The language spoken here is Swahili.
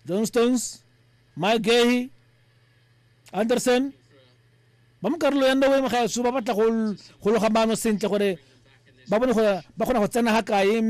John Stones, Mike Gay, Anderson. Ba mo karlo yan daw mga su ba batla go lo gamba mo sentle gore ba bona go tsena ha kae